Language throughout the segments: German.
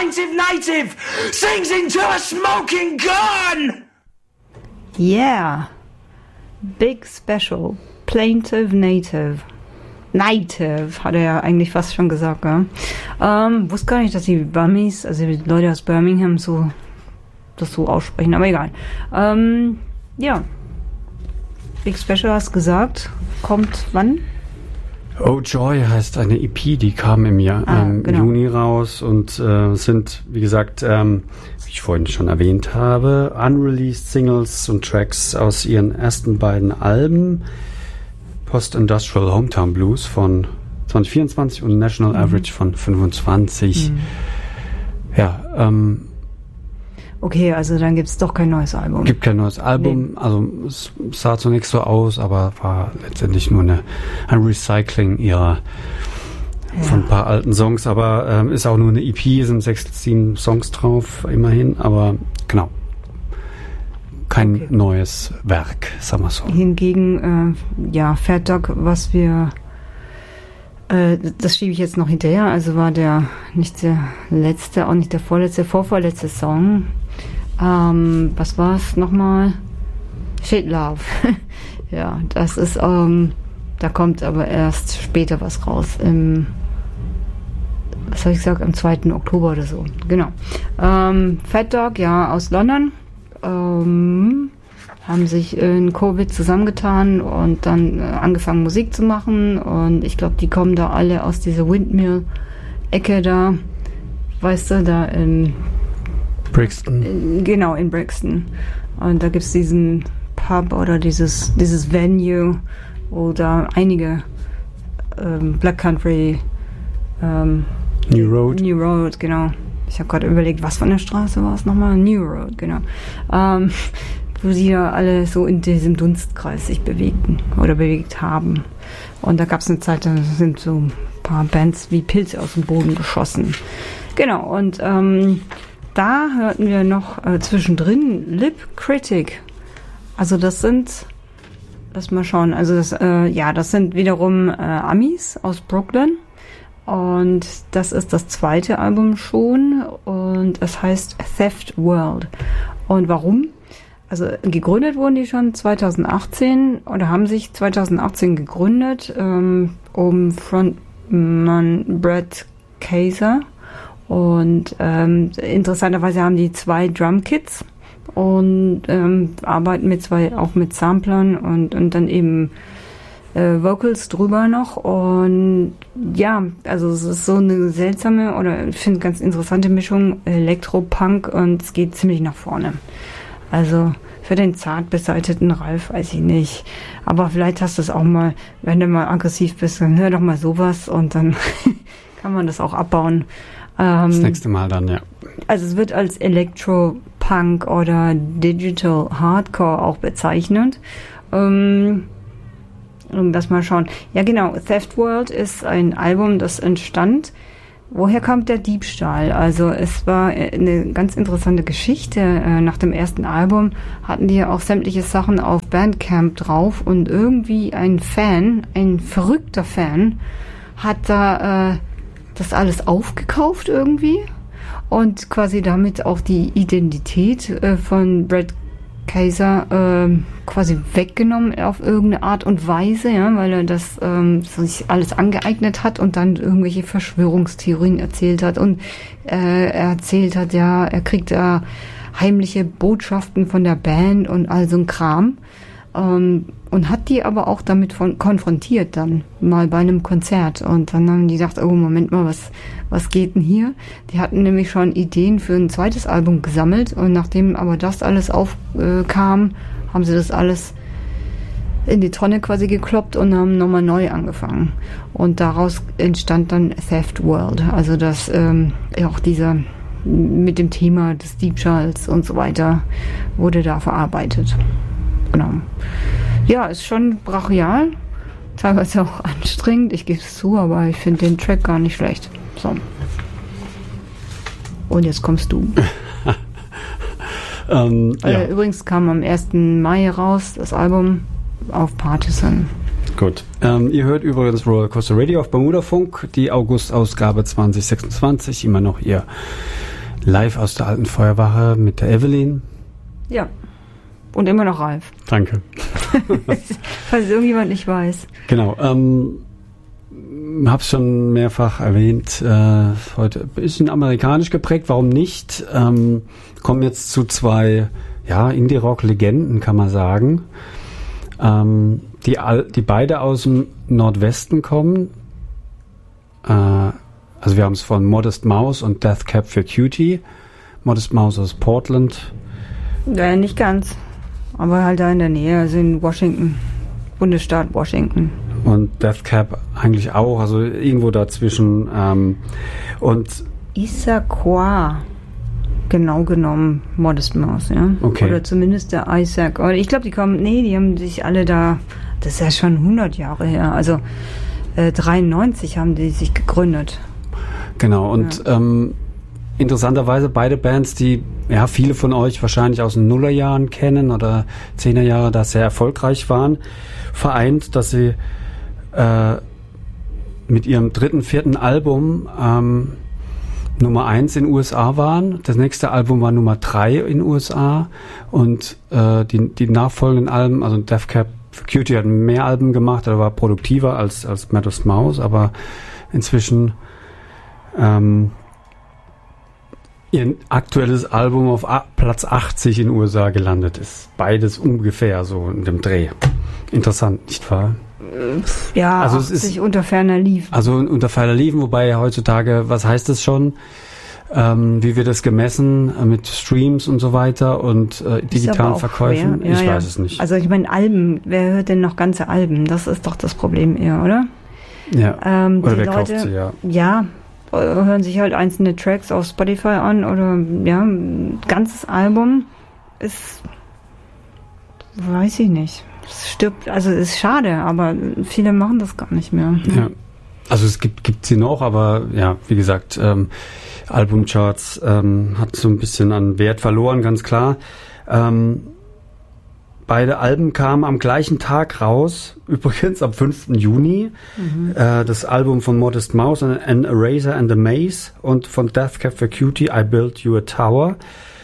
plaintive native sings into a smoking gun! Yeah. Big Special. Plaintive Native. Native, hat er ja eigentlich fast schon gesagt, ja. Wusste gar nicht, dass die Bummies, also die Leute aus Birmingham das so aussprechen, aber egal. Ja. Big Special hast gesagt, kommt wann? Oh Joy heißt eine EP, die kam im Juni raus und sind, wie gesagt, wie ich vorhin schon erwähnt habe, unreleased Singles und Tracks aus ihren ersten beiden Alben, Post-Industrial Hometown Blues von 2024 und National Average von 25. Ja, okay, also dann gibt es doch kein neues Album. Gibt kein neues Album, nee. Also es sah zunächst so aus, aber war letztendlich nur ein Recycling ihrer von ein paar alten Songs, aber ist auch nur eine EP, sind 6, 7 Songs drauf, immerhin, aber genau. Kein neues Werk, sagen wir so. Hingegen, Fat Dog, was wir, das schiebe ich jetzt noch hinterher, also war nicht der letzte, auch nicht der vorvorletzte Song. Was war es nochmal? Shit Love. Ja, das ist, da kommt aber erst später was raus, was habe ich gesagt, am 2. Oktober oder so, genau. Fat Dog, ja, aus London. Haben sich in Covid zusammengetan und dann angefangen Musik zu machen und ich glaube, die kommen da alle aus dieser Windmill-Ecke da, weißt du, da in Brixton. Genau, in Brixton. Und da gibt es diesen Pub oder dieses Venue, wo da einige Black Country New Road, genau. Ich habe gerade überlegt, was von der Straße war es nochmal? New Road, genau. Wo sie ja alle so in diesem Dunstkreis sich bewegt haben. Und da gab es eine Zeit, da sind so ein paar Bands wie Pilze aus dem Boden geschossen. Genau, und da hörten wir noch zwischendrin Lip Critic. Also das sind, lass mal schauen, also das sind wiederum Amis aus Brooklyn. Und das ist das zweite Album schon und es heißt Theft World. Und warum? Also gegründet wurden die schon 2018 oder haben sich 2018 gegründet, um Frontman Brett Kaiser. Und interessanterweise haben die 2 Drumkits und arbeiten auch mit Samplern und dann eben Vocals drüber noch. Und ja, also es ist so eine seltsame oder ich finde ganz interessante Mischung Elektro-Punk und es geht ziemlich nach vorne. Also für den zart beseiteten Ralf weiß ich nicht. Aber vielleicht hast du es auch mal, wenn du mal aggressiv bist, dann hör doch mal sowas und dann kann man das auch abbauen. Das nächste Mal dann, ja. Also es wird als Electro-Punk oder Digital Hardcore auch bezeichnet. Lass mal schauen. Ja genau, Theft World ist ein Album, das entstand. Woher kommt der Diebstahl? Also es war eine ganz interessante Geschichte. Nach dem ersten Album hatten die ja auch sämtliche Sachen auf Bandcamp drauf und irgendwie ein verrückter Fan, hat da das alles aufgekauft irgendwie und quasi damit auch die Identität von Brett Kaiser quasi weggenommen auf irgendeine Art und Weise, ja, weil er das sich alles angeeignet hat und dann irgendwelche Verschwörungstheorien erzählt hat und er erzählt hat, ja, er kriegt da heimliche Botschaften von der Band und all so ein Kram und hat die aber auch damit konfrontiert dann mal bei einem Konzert und dann haben die gedacht, oh Moment mal, was geht denn hier? Die hatten nämlich schon Ideen für ein zweites Album gesammelt und nachdem aber das alles aufkam, haben sie das alles in die Tonne quasi gekloppt und haben nochmal neu angefangen. Und daraus entstand dann Theft World, also das auch dieser mit dem Thema des Diebstahls und so weiter wurde da verarbeitet. Genau. Ja, ist schon brachial, teilweise auch anstrengend, ich gebe es zu, aber ich finde den Track gar nicht schlecht. So. Und jetzt kommst du. Ja. Übrigens kam am 1. Mai raus das Album auf Partisan. Gut. Ihr hört übrigens Rollercoaster Radio auf Bermuda Funk, die August-Ausgabe 2026, immer noch ihr Live aus der alten Feuerwache mit der Evelyn. Ja. Und immer noch Ralf. Danke. Falls irgendjemand nicht weiß. Genau. Hab's schon mehrfach erwähnt. Heute ein bisschen amerikanisch geprägt. Warum nicht? Kommen jetzt zu zwei Indie-Rock-Legenden, kann man sagen. Die beide aus dem Nordwesten kommen. Also wir haben es von Modest Mouse und Death Cab for Cutie. Modest Mouse aus Portland. Ja, nicht ganz. Aber halt da in der Nähe, also in Washington. Bundesstaat Washington. Und Death Cab eigentlich auch, also irgendwo dazwischen. Und Issaquah, genau genommen, Modest Mouse, ja. Okay. Oder zumindest der Isaac. Oder ich glaube, die haben sich alle da, das ist ja schon 100 Jahre her, also 93 haben die sich gegründet. Genau, und interessanterweise beide Bands, die viele von euch wahrscheinlich aus den Nullerjahren kennen oder 10er Jahre, da sehr erfolgreich waren, vereint, dass sie mit ihrem 3., 4. Album Nummer 1 in den USA waren. Das nächste Album war Nummer 3 in den USA und die nachfolgenden Alben, also Death Cab for Cutie hat mehr Alben gemacht, er war produktiver als Modest Mouse, aber inzwischen ihr aktuelles Album auf Platz 80 in den USA gelandet ist. Beides ungefähr so in dem Dreh. Interessant, nicht wahr? Ja, also es ist unter ferner Liefen. Also unter ferner Liefen, wobei heutzutage, was heißt das schon? Wie wird das gemessen mit Streams und so weiter und digitalen Verkäufen? Ja, ich weiß es nicht. Also ich meine Alben, wer hört denn noch ganze Alben? Das ist doch das Problem eher, oder? Ja, oder wer kauft sie, ja. Ja, hören sich halt einzelne Tracks auf Spotify an oder ein ganzes Album ist, weiß ich nicht. Es stirbt, also ist schade, aber viele machen das gar nicht mehr. Ja, also es gibt sie noch, aber ja, wie gesagt, Albumcharts hat so ein bisschen an Wert verloren, ganz klar. Beide Alben kamen am gleichen Tag raus, übrigens am 5. Juni. Das Album von Modest Mouse, An Eraser and a Maze, und von Death Cab for Cutie, I Built You a Tower.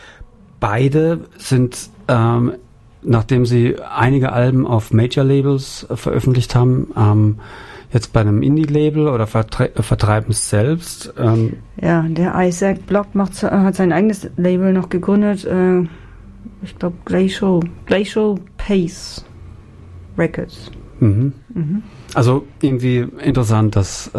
Beide sind, nachdem sie einige Alben auf Major-Labels veröffentlicht haben, jetzt bei einem Indie-Label oder vertreiben es selbst. Ja, der Isaac Block hat sein eigenes Label noch gegründet, ich glaube Glacial Pace Records. Also irgendwie interessant, dass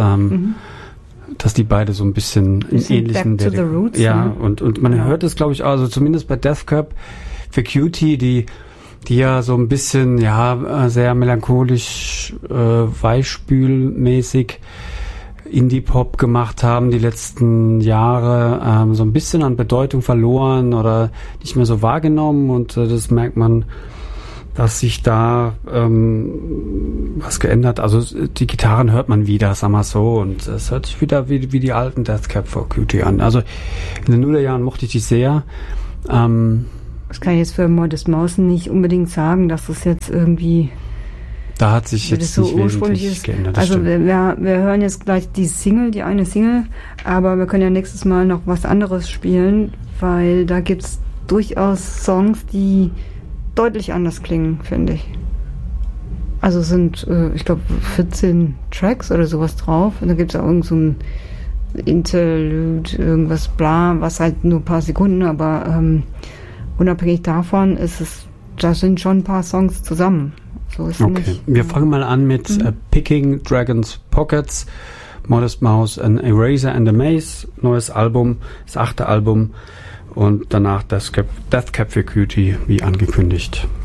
die beide so ein bisschen in ähnlichen back to the roots, und man hört es, glaube ich, also zumindest bei Death Cab for Cutie, die ja so ein bisschen sehr melancholisch weichspülmäßig Indie-Pop gemacht haben, die letzten Jahre so ein bisschen an Bedeutung verloren oder nicht mehr so wahrgenommen, und das merkt man, dass sich da was geändert. Also die Gitarren hört man wieder, sagen wir so, und es hört sich wieder wie die alten Death Cab for Cutie an. Also in den Nullerjahren mochte ich die sehr. Das kann ich jetzt für Modest Mouse nicht unbedingt sagen, dass das jetzt irgendwie... Da hat sich jetzt so nicht wesentlich geändert. Also wir hören jetzt gleich die eine Single, aber wir können ja nächstes Mal noch was anderes spielen, weil da gibt es durchaus Songs, die deutlich anders klingen, finde ich. Also sind, ich glaube, 14 Tracks oder sowas drauf, und da gibt es auch irgend so ein Interlude, irgendwas bla, was halt nur ein paar Sekunden, aber unabhängig davon da sind schon ein paar Songs zusammen. So ist okay, nicht, wir fangen mal an mit Picking Dragon's Pockets, Modest Mouse, An Eraser and a Maze, neues Album, das 8. Album, und danach Death Cab for Cutie, wie angekündigt.